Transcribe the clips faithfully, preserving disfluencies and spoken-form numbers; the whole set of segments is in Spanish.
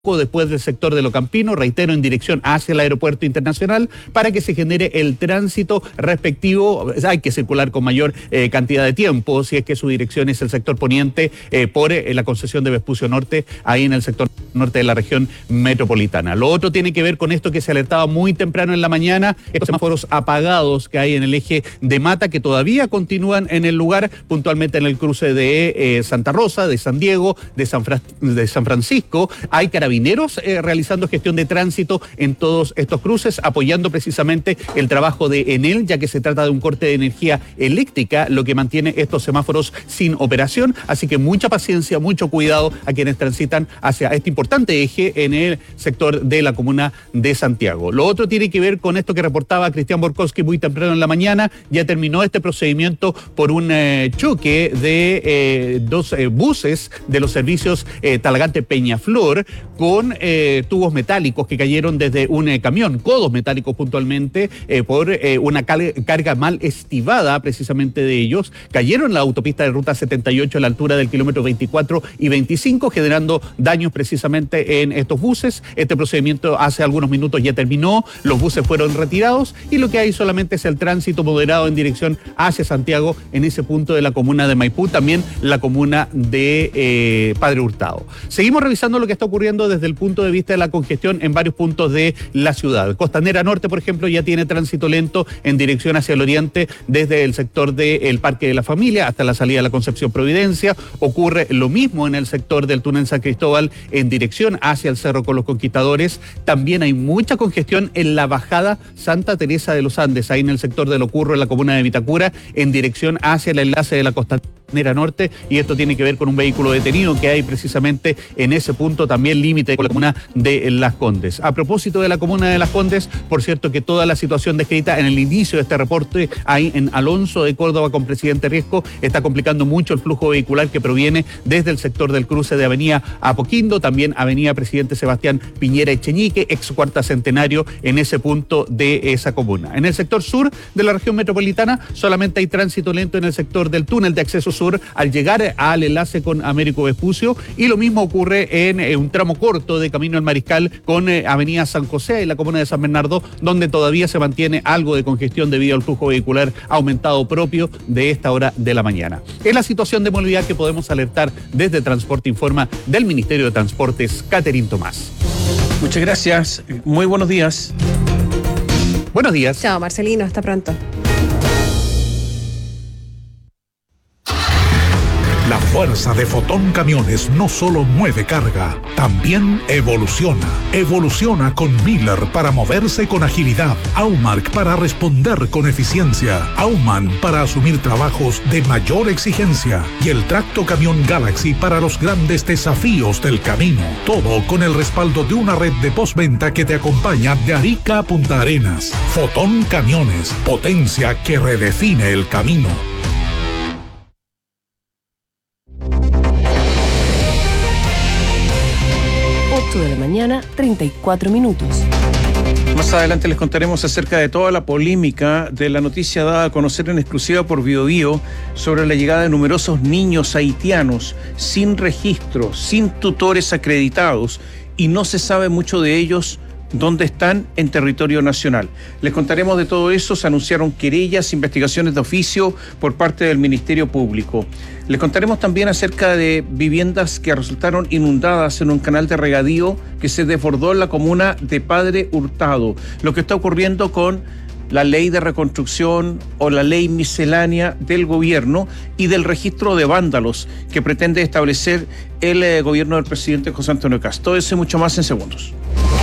después del sector de Lo Campino, reitero, en dirección hacia el aeropuerto internacional, para que se genere el tránsito respectivo. Hay que circular con mayor eh, cantidad de tiempo, si es que su dirección es el sector poniente, eh, por eh, la concesión de Vespucio Norte, ahí en el sector norte de la región metropolitana. Lo otro tiene que ver con esto que se alertaba muy temprano en la mañana, estos semáforos apagados que hay en el eje de Mata, que todavía continúan en el lugar, puntualmente en el cruce de eh, Santa Rosa, de San Diego, de San, Fra de San Francisco. Hay carabineros Eh, realizando gestión de tránsito en todos estos cruces, apoyando precisamente el trabajo de Enel, ya que se trata de un corte de energía eléctrica, lo que mantiene estos semáforos sin operación. Así que mucha paciencia, mucho cuidado a quienes transitan hacia este importante eje en el sector de la comuna de Santiago. Lo otro tiene que ver con esto que reportaba Cristian Borkowski muy temprano en la mañana. Ya terminó este procedimiento por un eh, choque de eh, dos eh, buses de los servicios eh, Talagante Peñaflor, con eh, tubos metálicos que cayeron desde un eh, camión, codos metálicos puntualmente, eh, por eh, una carga mal estivada precisamente de ellos. Cayeron en la autopista de Ruta setenta y ocho a la altura del kilómetro veinticuatro y veinticinco, generando daños precisamente en estos buses. Este procedimiento hace algunos minutos ya terminó, los buses fueron retirados y lo que hay solamente es el tránsito moderado en dirección hacia Santiago en ese punto de la comuna de Maipú, también la comuna de eh, Padre Hurtado. Seguimos revisando lo que está ocurriendo desde el punto de vista de la congestión en varios puntos de la ciudad. Costanera Norte, por ejemplo, ya tiene tránsito lento en dirección hacia el oriente desde el sector del Parque de la Familia hasta la salida de la Concepción Providencia. Ocurre lo mismo en el sector del túnel San Cristóbal en dirección hacia el Cerro con los Conquistadores. También hay mucha congestión en la bajada Santa Teresa de los Andes, ahí en el sector de Locurro, en la comuna de Vitacura, en dirección hacia el enlace de la Costanera Norte, y esto tiene que ver con un vehículo detenido que hay precisamente en ese punto, también límite con la comuna de Las Condes. A propósito de la comuna de Las Condes, por cierto que toda la situación descrita en el inicio de este reporte ahí en Alonso de Córdoba con Presidente Riesco está complicando mucho el flujo vehicular que proviene desde el sector del cruce de Avenida Apoquindo, también Avenida Presidente Sebastián Piñera Echeñique, ex Cuarta Centenario, en ese punto de esa comuna. En el sector sur de la región metropolitana solamente hay tránsito lento en el sector del túnel de acceso sur al llegar al enlace con Américo Vespucio, y lo mismo ocurre en eh, un tramo corto de Camino al Mariscal con eh, Avenida San José en la comuna de San Bernardo, donde todavía se mantiene algo de congestión debido al flujo vehicular aumentado propio de esta hora de la mañana. Es la situación de movilidad que podemos alertar desde Transporte Informa del Ministerio de Transportes. Catherine Tomás. Muchas gracias. Muy buenos días. Buenos días. Chao, Marcelino. Hasta pronto. La fuerza de Fotón Camiones no solo mueve carga, también evoluciona. Evoluciona con Miller para moverse con agilidad, Aumark para responder con eficiencia, Auman para asumir trabajos de mayor exigencia y el Tracto Camión Galaxy para los grandes desafíos del camino. Todo con el respaldo de una red de postventa que te acompaña de Arica a Punta Arenas. Fotón Camiones, potencia que redefine el camino. de la mañana, treinta y cuatro minutos. Más adelante les contaremos acerca de toda la polémica de la noticia dada a conocer en exclusiva por Biobío sobre la llegada de numerosos niños haitianos sin registro, sin tutores acreditados, y no se sabe mucho de ellos dónde están en territorio nacional. Les contaremos de todo eso. Se anunciaron querellas, investigaciones de oficio por parte del Ministerio Público. Les contaremos también acerca de viviendas que resultaron inundadas en un canal de regadío que se desbordó en la comuna de Padre Hurtado. Lo que está ocurriendo con la ley de reconstrucción o la ley miscelánea del gobierno y del registro de vándalos que pretende establecer el eh, gobierno del presidente José Antonio Kast. Todo eso y mucho más en segundos.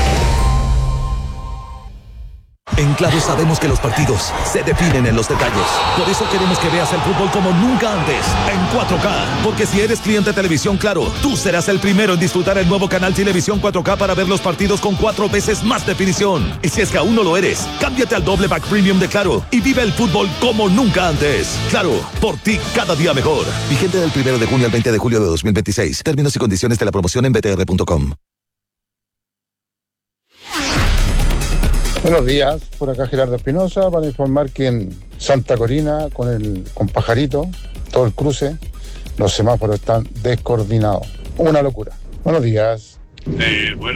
En Claro sabemos que los partidos se definen en los detalles. Por eso queremos que veas el fútbol como nunca antes, en cuatro K. Porque si eres cliente de Televisión Claro, tú serás el primero en disfrutar el nuevo canal Televisión cuatro K para ver los partidos con cuatro veces más definición. Y si es que aún no lo eres, cámbiate al doble pack premium de Claro y vive el fútbol como nunca antes. Claro, por ti cada día mejor. Vigente del primero de junio al veinte de julio de dos mil veintiséis. Términos y condiciones de la promoción en b t r punto com. Buenos días, por acá Gerardo Espinosa para informar que en Santa Corina con el con Pajarito, todo el cruce, los semáforos están descoordinados. Una locura. Buenos días. Eh, bueno.